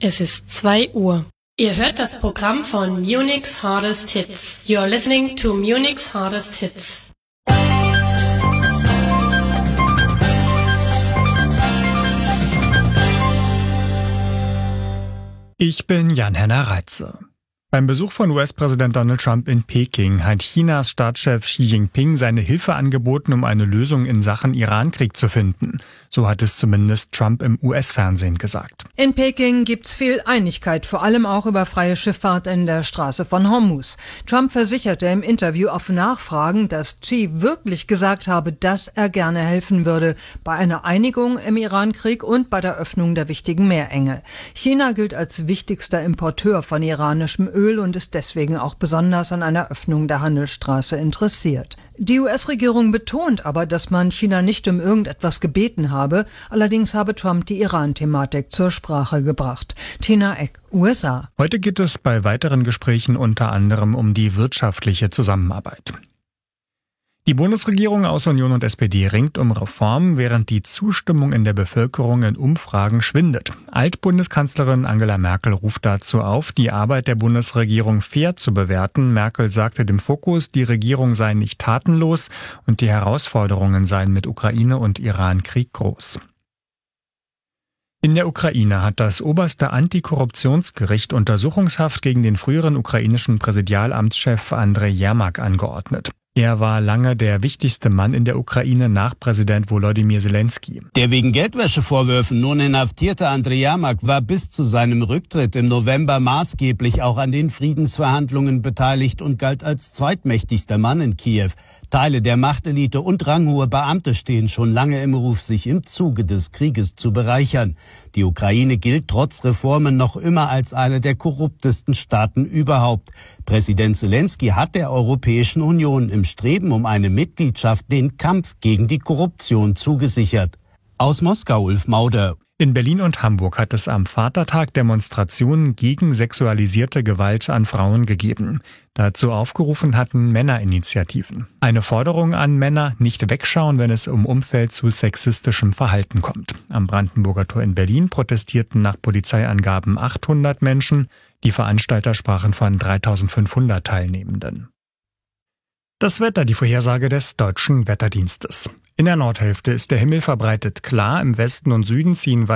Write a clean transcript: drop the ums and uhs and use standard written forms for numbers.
Es ist 2 Uhr. Ihr hört das Programm von Munich's Hardest Hits. You're listening to Munich's Hardest Hits. Ich bin Jan-Henner Reitze. Beim Besuch von US-Präsident Donald Trump in Peking hat Chinas Staatschef Xi Jinping seine Hilfe angeboten, um eine Lösung in Sachen Iran-Krieg zu finden. So hat es zumindest Trump im US-Fernsehen gesagt. In Peking gibt's viel Einigkeit, vor allem auch über freie Schifffahrt in der Straße von Hormuz. Trump versicherte im Interview auf Nachfragen, dass Xi wirklich gesagt habe, dass er gerne helfen würde bei einer Einigung im Iran-Krieg und bei der Öffnung der wichtigen Meerenge. China gilt als wichtigster Importeur von iranischem Öl und ist deswegen auch besonders an einer Öffnung der Handelsstraße interessiert. Die US-Regierung betont aber, dass man China nicht um irgendetwas gebeten habe. Allerdings habe Trump die Iran-Thematik zur Sprache gebracht. Tina Eck, USA. Heute geht es bei weiteren Gesprächen unter anderem um die wirtschaftliche Zusammenarbeit. Die Bundesregierung aus Union und SPD ringt um Reformen, während die Zustimmung in der Bevölkerung in Umfragen schwindet. Altbundeskanzlerin Angela Merkel ruft dazu auf, die Arbeit der Bundesregierung fair zu bewerten. Merkel sagte dem Fokus, die Regierung sei nicht tatenlos und die Herausforderungen seien mit Ukraine und Iran-Krieg groß. In der Ukraine hat das oberste Antikorruptionsgericht Untersuchungshaft gegen den früheren ukrainischen Präsidialamtschef Andrej Jermak angeordnet. Er war lange der wichtigste Mann in der Ukraine nach Präsident Volodymyr Zelensky. Der wegen Geldwäschevorwürfen nun inhaftierte Andrej Jermak war bis zu seinem Rücktritt im November maßgeblich auch an den Friedensverhandlungen beteiligt und galt als zweitmächtigster Mann in Kiew. Teile der Machtelite und ranghohe Beamte stehen schon lange im Ruf, sich im Zuge des Krieges zu bereichern. Die Ukraine gilt trotz Reformen noch immer als eine der korruptesten Staaten überhaupt. Präsident Zelensky hat der Europäischen Union im Streben um eine Mitgliedschaft den Kampf gegen die Korruption zugesichert. Aus Moskau, Ulf Mauder. In Berlin und Hamburg hat es am Vatertag Demonstrationen gegen sexualisierte Gewalt an Frauen gegeben. Dazu aufgerufen hatten Männerinitiativen. Eine Forderung an Männer, nicht wegschauen, wenn es im Umfeld zu sexistischem Verhalten kommt. Am Brandenburger Tor in Berlin protestierten nach Polizeiangaben 800 Menschen. Die Veranstalter sprachen von 3500 Teilnehmenden. Das Wetter, die Vorhersage des Deutschen Wetterdienstes. In der Nordhälfte ist der Himmel verbreitet klar, im Westen und Süden ziehen